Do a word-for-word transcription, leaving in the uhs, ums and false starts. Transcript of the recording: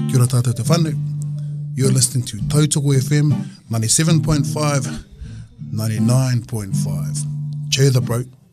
Kia ora tātou te whanu. You're listening to Tautoko F M ninety-seven point five, ninety-nine point five. Cheer the broke.